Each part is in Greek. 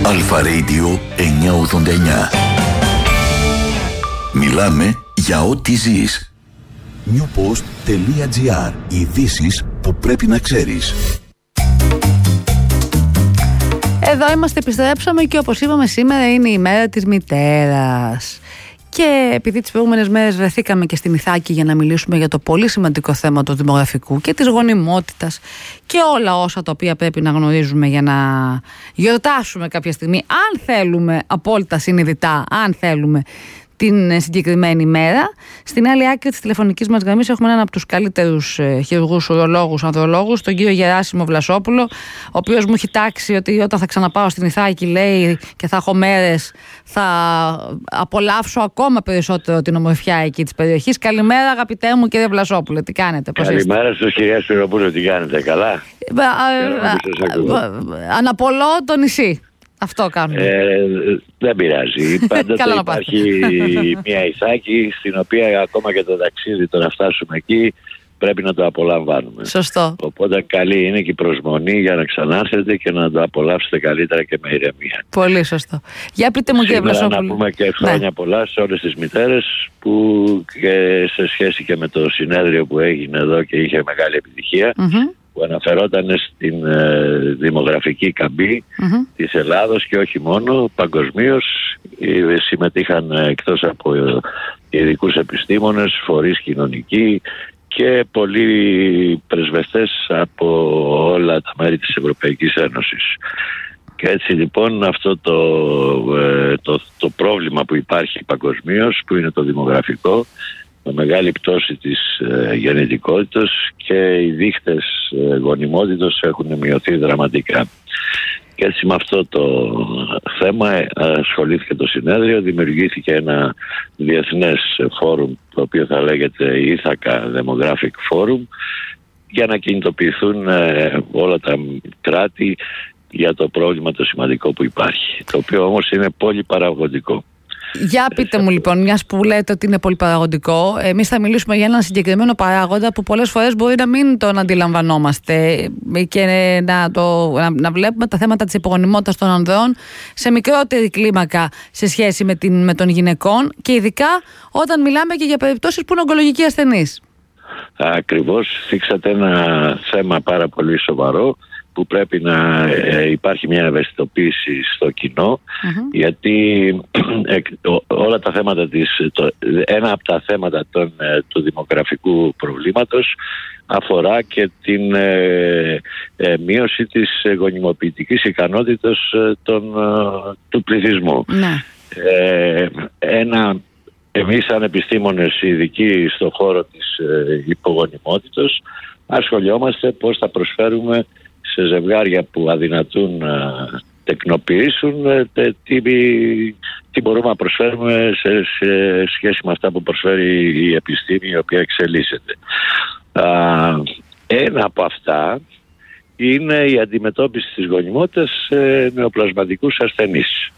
Αλφα Radio 989. Μιλάμε για ό,τι ζεις. newpost.gr. Ειδήσεις που πρέπει να ξέρεις. Εδώ είμαστε, επιστρέψαμε και όπως είπαμε σήμερα είναι η μέρα της μητέρας. Και επειδή τις προηγούμενες μέρες βρεθήκαμε και στην Ιθάκη για να μιλήσουμε για το πολύ σημαντικό θέμα του δημογραφικού και της γονιμότητας και όλα όσα τα οποία πρέπει να γνωρίζουμε για να γιορτάσουμε κάποια στιγμή, αν θέλουμε απόλυτα συνειδητά, αν θέλουμε την συγκεκριμένη μέρα. Στην άλλη άκρη της τηλεφωνικής μας γραμμής έχουμε έναν από τους καλύτερους χειρουργούς, ουρολόγους, ανδρολόγους, τον κύριο Γεράσιμο Βλασόπουλο, ο οποίος μου έχει τάξει ότι όταν θα ξαναπάω στην Ιθάκη, λέει, και θα έχω μέρες, θα απολαύσω ακόμα περισσότερο την ομορφιά εκεί της περιοχής. Καλημέρα, αγαπητέ μου κύριε Βλασόπουλο, τι κάνετε, πώς είστε? Καλημέρα στους κυρία Σπυροπούλου, τι κάνετε, καλά? Αναπολώ το νησί. Αυτό κάνουμε. Δεν πειράζει. Πάντοτε υπάρχει μια Ιθάκη στην οποία ακόμα και το ταξίδι, το να φτάσουμε εκεί, πρέπει να το απολαμβάνουμε. Σωστό. Οπότε καλή είναι και η προσμονή για να ξανάρθετε και να το απολαύσετε καλύτερα και με ηρεμία. Πολύ σωστό. Για πείτε μου κύριε Βλασόπουλο. Να πούμε και χρόνια πολλά σε όλες τις μητέρες που και σε σχέση και με το συνέδριο που έγινε εδώ και είχε μεγάλη επιτυχία, που αναφερόταν στην δημογραφική καμπή της Ελλάδος και όχι μόνο, παγκοσμίως. Συμμετείχαν εκτός από ειδικούς επιστήμονες, φορείς κοινωνικοί και πολλοί πρεσβευτές από όλα τα μέρη της Ευρωπαϊκής Ένωσης. Και έτσι λοιπόν αυτό το πρόβλημα που υπάρχει παγκοσμίως, που είναι το δημογραφικό, με μεγάλη πτώση της γεννητικότητας και οι δείχτες γονιμότητας έχουν μειωθεί δραματικά. Και έτσι με αυτό το θέμα ασχολήθηκε το συνέδριο, δημιουργήθηκε ένα διεθνές φόρουμ, το οποίο θα λέγεται Ithaca Demographic Forum, για να κινητοποιηθούν όλα τα κράτη για το πρόβλημα το σημαντικό που υπάρχει, το οποίο όμως είναι πολύ παραγωγικό. Για πείτε μου λοιπόν, μιας που λέτε ότι είναι πολύ παραγωγικό, εμείς θα μιλήσουμε για έναν συγκεκριμένο παράγοντα που πολλές φορές μπορεί να μην τον αντιλαμβανόμαστε και να βλέπουμε τα θέματα της υπογονιμότητας των ανδρών σε μικρότερη κλίμακα σε σχέση με των γυναικών, και ειδικά όταν μιλάμε και για περιπτώσεις που είναι ογκολογικοί ασθενείς. Ακριβώς, θίξατε ένα θέμα πάρα πολύ σοβαρό, που πρέπει να υπάρχει μια ευαισθητοποίηση στο κοινό, γιατί όλα τα θέματα ένα από τα θέματα του δημογραφικού προβλήματος αφορά και την μείωση της γονιμοποιητικής ικανότητας του πληθυσμού. Εμείς σαν επιστήμονες ειδικοί στον χώρο της υπογονιμότητας ασχολιόμαστε πώς θα προσφέρουμε σε ζευγάρια που αδυνατούν να τεκνοποιήσουν τι μπορούμε να προσφέρουμε σε σχέση με αυτά που προσφέρει η επιστήμη, η οποία εξελίσσεται. Ένα από αυτά είναι η αντιμετώπιση της γονιμότητας σε νεοπλασματικούς ασθενείς.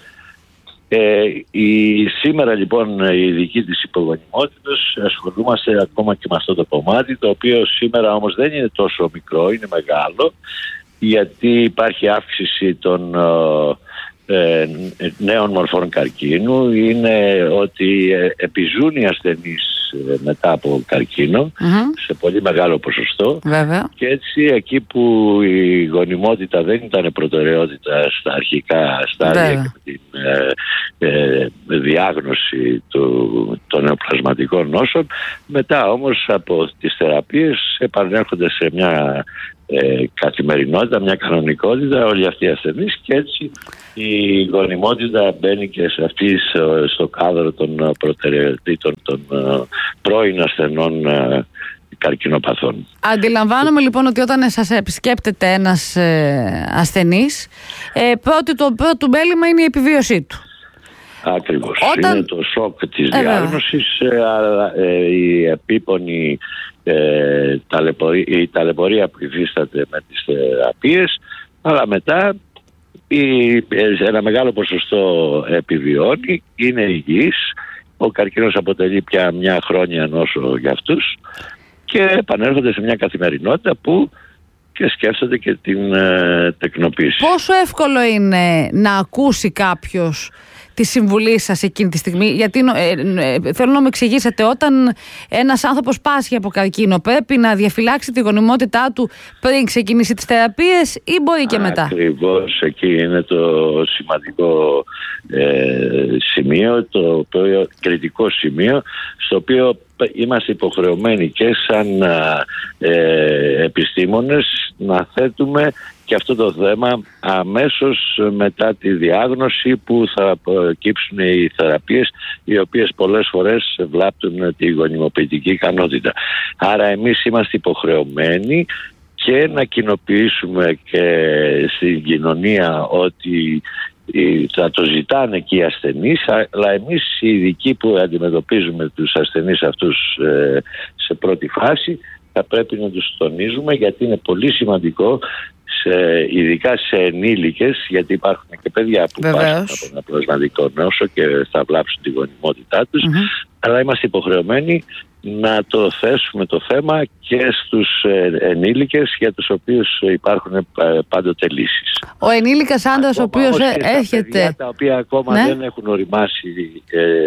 Σήμερα λοιπόν οι ειδικοί της υπογονιμότητας ασχολούμαστε ακόμα και με αυτό το κομμάτι, το οποίο σήμερα όμως δεν είναι τόσο μικρό, είναι μεγάλο, γιατί υπάρχει αύξηση των νέων μορφών καρκίνου. Είναι ότι επιζούν οι ασθενείς μετά από καρκίνο σε πολύ μεγάλο ποσοστό. Βέβαια. Και έτσι εκεί που η γονιμότητα δεν ήταν προτεραιότητα στα αρχικά στάδια και την διάγνωση των νεοπλασματικών νόσων, μετά όμως από τις θεραπείες επανέρχονται σε μια καθημερινότητα, μια κανονικότητα όλοι αυτοί οι ασθενείς, και έτσι η γονιμότητα μπαίνει και στο κάδρο των προτεραιοτήτων των πρώην ασθενών καρκινοπαθών. Αντιλαμβάνομαι λοιπόν ότι όταν σας επισκέπτεται ένας ασθενής, το πρώτο μέλημα είναι η επιβίωσή του. Ακριβώς. Είναι το σοκ της διάγνωσης, η επίπονη η ταλαιπωρία που υφίσταται με τις θεραπείες, αλλά μετά ένα μεγάλο ποσοστό επιβιώνει, είναι υγιής, ο καρκίνος αποτελεί πια μια χρόνια νόσο για αυτούς και επανέρχονται σε μια καθημερινότητα που και σκέφτονται και την τεκνοποίηση. Πόσο εύκολο είναι να ακούσει κάποιος τη συμβουλή σας εκείνη τη στιγμή? Γιατί θέλω να μου εξηγήσετε, όταν ένας άνθρωπος πάσχει από καρκίνο, πρέπει να διαφυλάξει τη γονιμότητά του πριν ξεκινήσει τις θεραπείες ή μπορεί και μετά? Ακριβώς, εκεί είναι το σημαντικό σημείο, το κριτικό σημείο, στο οποίο είμαστε υποχρεωμένοι και σαν επιστήμονες να θέτουμε και αυτό το θέμα αμέσως μετά τη διάγνωση που θα προκύψουν οι θεραπείες, οι οποίες πολλές φορές βλάπτουν τη γονιμοποιητική ικανότητα. Άρα εμείς είμαστε υποχρεωμένοι και να κοινοποιήσουμε και στην κοινωνία ότι θα το ζητάνε και οι ασθενείς, αλλά εμείς οι ειδικοί που αντιμετωπίζουμε τους ασθενείς αυτούς σε πρώτη φάση θα πρέπει να τους τονίζουμε, γιατί είναι πολύ σημαντικό ειδικά σε ενήλικες, γιατί υπάρχουν και παιδιά που πάσχουν από ένα πλασματικό νόσο και θα βλάψουν τη γονιμότητά τους, αλλά είμαστε υποχρεωμένοι να το θέσουμε το θέμα και στους ενήλικες για τους οποίους υπάρχουν πάντοτε λύσεις. Ο ενήλικας άντρας ο οποίος έρχεται... Παιδιά τα οποία ακόμα δεν έχουν οριμάσει,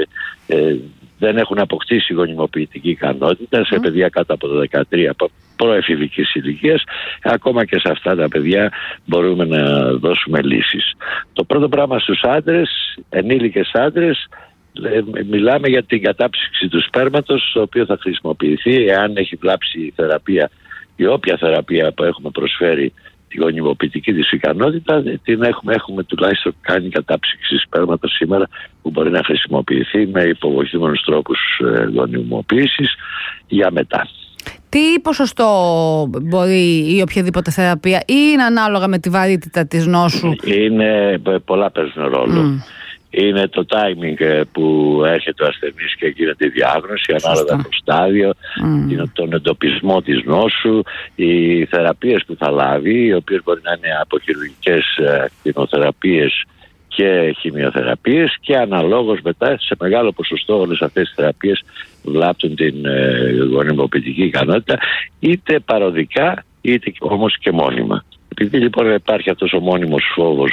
δεν έχουν αποκτήσει γονιμοποιητική ικανότητα, σε παιδιά κάτω από το 13 προεφηβικής ηλικίας, ακόμα και σε αυτά τα παιδιά μπορούμε να δώσουμε λύσεις. Το πρώτο πράγμα στους άντρες, ενήλικες άντρες, μιλάμε για την κατάψυξη του σπέρματος, το οποίο θα χρησιμοποιηθεί εάν έχει βλάψει η θεραπεία, η όποια θεραπεία που έχουμε προσφέρει τη γονιμοποιητική της ικανότητα, την έχουμε τουλάχιστον κάνει κατάψυξη σπέρματος σήμερα, που μπορεί να χρησιμοποιηθεί με υποβοηθούμενους τρόπους γονιμοποίησης για μετά. Τι ποσοστό μπορεί ή οποιαδήποτε θεραπεία, ή είναι ανάλογα με τη βαρύτητα της νόσου? Είναι πολλά, παίζουν ρόλο. Είναι το timing που έρχεται ο ασθενής και γίνεται η διάγνωση, ανάλογα το στάδιο, τον εντοπισμό της νόσου, οι θεραπείες που θα λάβει, οι οποίες μπορεί να είναι από χειρουργικές ακτινοθεραπείες και χημειοθεραπείες, και αναλόγως μετά σε μεγάλο ποσοστό όλες αυτές τις θεραπείες βλάπτουν την γονιμοποιητική ικανότητα, είτε παροδικά είτε όμως και μόνιμα. Επειδή λοιπόν υπάρχει αυτός ο μόνιμος φόβος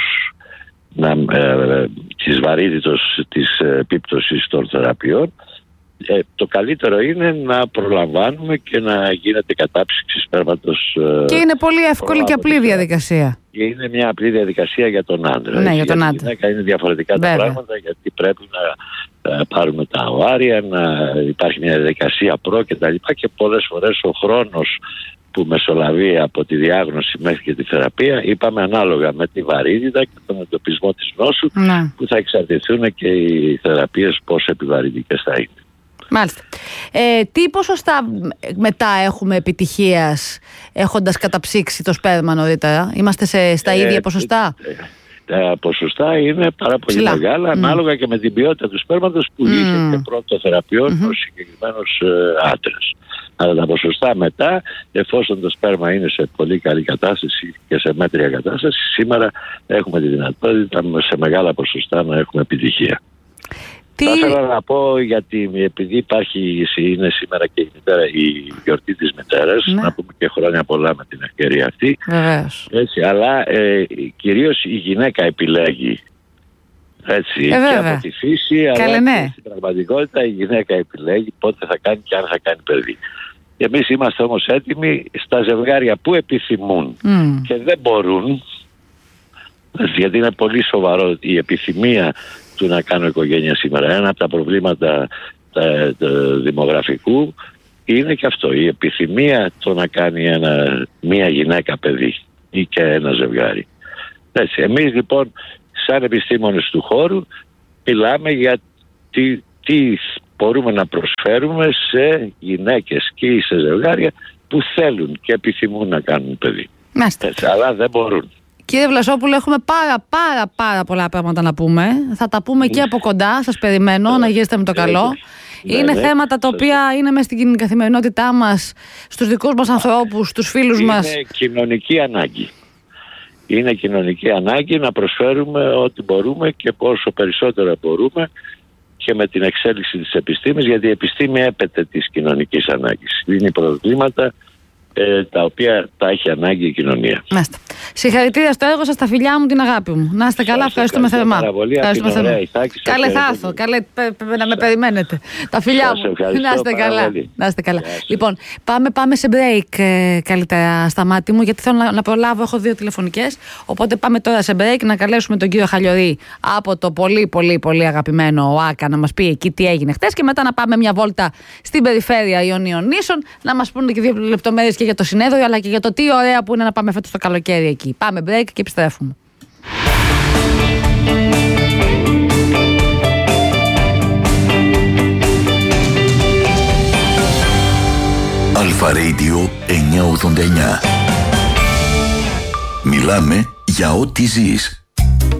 της βαρύτητος της επίπτωσης των θεραπείων, το καλύτερο είναι να προλαμβάνουμε και να γίνεται κατάψυξη σπέρματος. Και είναι πολύ εύκολη και απλή διαδικασία. Είναι μια απλή διαδικασία για τον άντρα. Ναι, για τον άντρα. Για την γυναίκα είναι διαφορετικά τα πράγματα, γιατί πρέπει να πάρουμε τα οάρια, να υπάρχει μια διαδικασία κτλ. Και πολλές φορές ο χρόνος που μεσολαβεί από τη διάγνωση μέχρι και τη θεραπεία, είπαμε ανάλογα με τη βαρύτητα και τον εντοπισμό της νόσου, που θα εξαρτηθούν και οι θεραπείες πόσο επιβαρυντικές θα είναι. Μάλιστα. Τι ποσοστά μετά έχουμε επιτυχίας έχοντας καταψύξει το σπέρμα νωρίτερα? Είμαστε στα ίδια ποσοστά? Τα ποσοστά είναι πάρα πολύ μεγάλα, ανάλογα και με την ποιότητα του σπέρματος που είχε και πρώτο θεραπείων ο συγκεκριμένος άντρας. Αλλά τα ποσοστά μετά, εφόσον το σπέρμα είναι σε πολύ καλή κατάσταση και σε μέτρια κατάσταση, σήμερα έχουμε τη δυνατότητα σε μεγάλα ποσοστά να έχουμε επιτυχία. Θα ήθελα να πω, γιατί επειδή είναι σήμερα και η γιορτή της μητέρας, να πούμε και χρόνια πολλά με την ευκαιρία αυτή. Έτσι, αλλά κυρίως η γυναίκα επιλέγει. Έτσι, και από τη φύση, αλλά και στην πραγματικότητα η γυναίκα επιλέγει πότε θα κάνει και αν θα κάνει παιδί. Εμείς είμαστε όμως έτοιμοι στα ζευγάρια που επιθυμούν και δεν μπορούν, γιατί είναι πολύ σοβαρό η επιθυμία του να κάνω οικογένεια σήμερα. Ένα από τα προβλήματα δημογραφικού είναι και αυτό, η επιθυμία το να κάνει μία γυναίκα παιδί ή και ένα ζευγάρι. Έτσι, εμείς λοιπόν σαν επιστήμονες του χώρου μιλάμε για τι μπορούμε να προσφέρουμε σε γυναίκες και σε ζευγάρια που θέλουν και επιθυμούν να κάνουν παιδί. Έτσι, αλλά δεν μπορούν. Κύριε Βλασόπουλε, έχουμε πάρα πολλά πράγματα να πούμε. Θα τα πούμε και από κοντά. Σας περιμένω να γίνετε με το καλό. Είναι θέματα τα οποία είναι μέσα στην καθημερινότητά μας, στους δικούς μας ανθρώπους, στους φίλους μας. Είναι κοινωνική ανάγκη. Είναι κοινωνική ανάγκη να προσφέρουμε ό,τι μπορούμε και πόσο περισσότερο μπορούμε, και με την εξέλιξη της επιστήμης, γιατί η επιστήμη έπεται της κοινωνικής ανάγκης. Δίνει προβλήματα τα οποία τα έχει ανάγκη η κοινωνία. Μάλιστα. Συγχαρητήρια στο έργο σας, τα φιλιά μου, την αγάπη μου. Να είστε καλά, ευχαριστούμε θερμά. Καλέ, θα έρθω. Καλέ, να με περιμένετε. Τα φιλιά μου. Να είστε καλά. Να είστε καλά. Λοιπόν, πάμε σε break καλύτερα, Σταμάτη μου, γιατί θέλω να προλάβω. Έχω 2 τηλεφωνικές. Οπότε πάμε τώρα σε break να καλέσουμε τον κύριο Χαλιορί από το πολύ αγαπημένο ΟΑΚΑ να μας πει εκεί τι έγινε χτες και μετά να πάμε μια βόλτα στην περιφέρεια Ιωνίων Νήσων να μας πούνε και 2 λεπτομέρειες και για το συνέδριο αλλά και για το τι ωραία που είναι να πάμε φέτος το καλοκαίρι εκεί. Πάμε break και επιστρέφουμε. Αλφα Radio 989. Μιλάμε για ό,τι ζεις.